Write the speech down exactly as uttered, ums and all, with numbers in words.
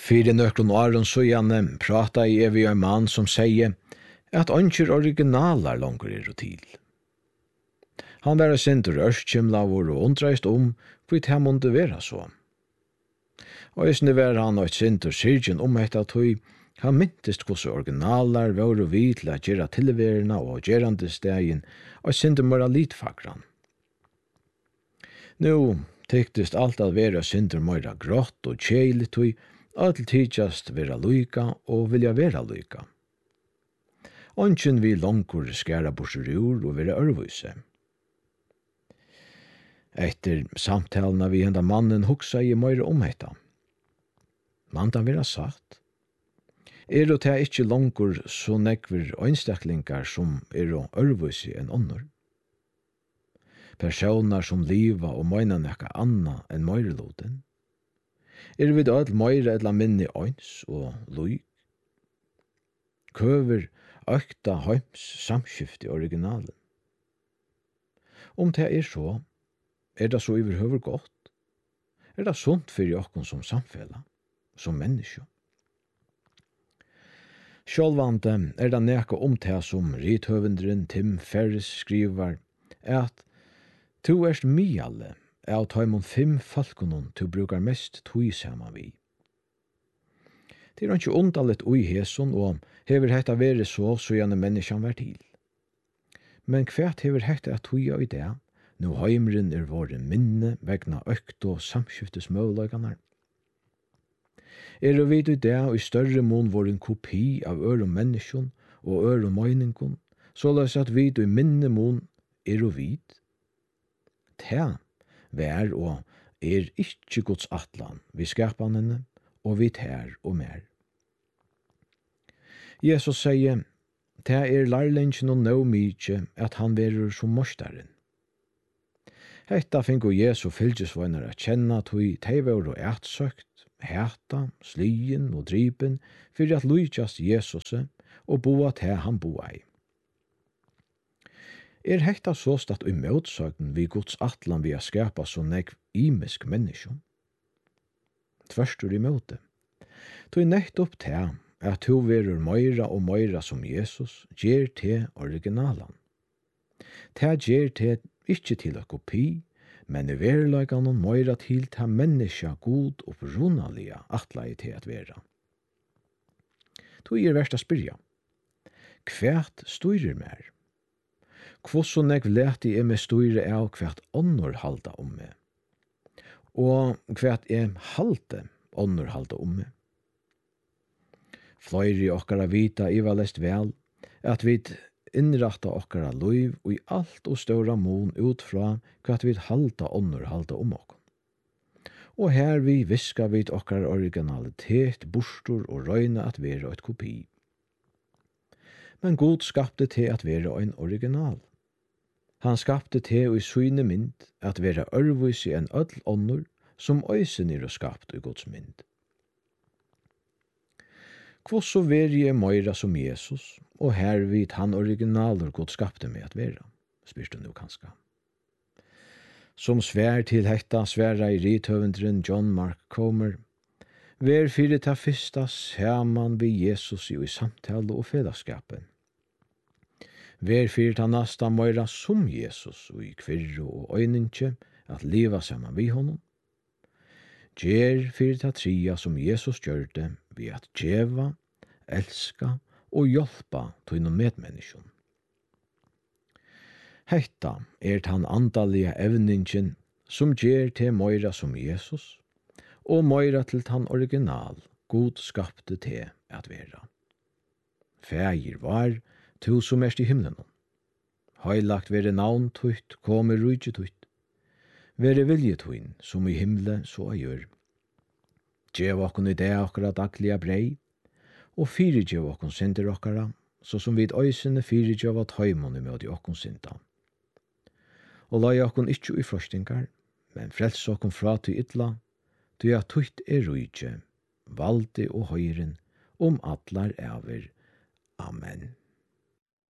Fyre nøkron åren så gjerne prata i evig en mann som sier at ønsker originaler langer er til. Han var sinter ørskimlavur og undreist om hvor det måtte være så. Og isne var han og sinter syrgen om etta tøy, han myntist hvordan originaler var og vid til at gjøre tilverna og gjerande stegin og sinter moralitfakran. Nå tyktist alt at være sinter mora grått og kjeilig tøy, alt tidjast vera luika og vilja vera luika. Ongen vi langkur skæra borsur og vera ørvuse. Etter samtalena vi henda mannen hugsa i møyre om hetta. Manda vera sagt. Er og ta ikkje langkur så nekver einstaklingar som er og ørvuse enn ånder. Personer som liva og møyna nekka anna enn møyreloten. Er vi da et møyre etla minni eins og luik? Køver økta heims samskift i originalen. Om det er så, er det så overhøver godt? Er det sunt for okkon som samfella, som menneske? Sjálvande er det nekka om det som rithøvendren Tim Ferriss skriver, at «Tu erst mialle, av taimon fem falkonon tu brukar mest tui saman vi». Det er ikke undalit ui heson, og hever hetta veri så, så gjerne menneskjan vær til. Men kvært hever hetta at tuia i det, nu heimren er våre minne vegna økt og samskiftes møvløyganar. Er vi i det og i større mån vår en kopi av ørum menneskjon og ørum møyningon, så løs at vi i minne mån er og vid. Ta, vær og er ikkje Guds atlan, vi skapanene, og vi her og mer. Jesus sier, «Ta er lærlingen og nå mykje at han verur som mostaren». Hetta fingo Jesu fylgesvøyner at kjenna tog teivor og ætsøkt, hæta, slien og dripen, fyrir at lujtjast Jesus og boa til han boa i. Er hetta så statt i møtsøgnen vi Guds atlan vi har skapa så nekv imisk menneskjum? Tverstur i møte. Tog nettopp til at tu verur møyra og møyra som Jesus gjer til originalan. Ta gjer til ikkje til a kopi, men i verleikan og møyra til ta menneska god og brunalia atlai til at vera. Tu er verst a spyrja. Kvært styrir mer? Kvosson eg leti er med styrir av kvært onnur halda om meg? Og kvært er halte onnur halda om meg? Fløyri okkara vita ivalest vel, at vi innratta okkara liv og i alt og større mån ut fra hva vi halda onnur halda om okkom. Og her vi viska vi okkara originalitet, bostor og røyna at vera et kopi. Men God skapte til at vera ein original. Han skapte til i syne mynd at vera ørvus i en ødel onnur som øysen er skapt i Guds mynd. Kvosso veri er møyra som Jesus, og her vid han originaler God skapte meg at vera, spyrst du nu kanska. Som svær til hetta sværa i rithøvendren John Mark Comer, ver fyrir ta fyrsta saman vi Jesus i samtale og fellesskapet. Ver fyrir ta nasta møyra som Jesus og i kvirru og øyninge at leva saman vi honom. Gjer fyrir ta tria som Jesus gjørte vi at djeva, elska og hjelpa til noen medmenneskjon. Hetta er tan andalige evningen som gjer til møyra som Jesus, og møyra til tan original God skapte til at vera. Fægir var, tu som erst i himmelen. Heilagt vere navn tutt, kommer rujtje tutt. Vere vilje tuin, som i himle så gjør. Gjev okkon i det okkara daglige brei, og fyrirgjev okkon synder okkara, så som vid øysene fyrirgjev at høymon i møte okkon synda. Og lai okkon ikkje i frostingar, men frels okkon fra til ytla, til at tutt er rujtje, valde og høyren, om atlar æver. Amen.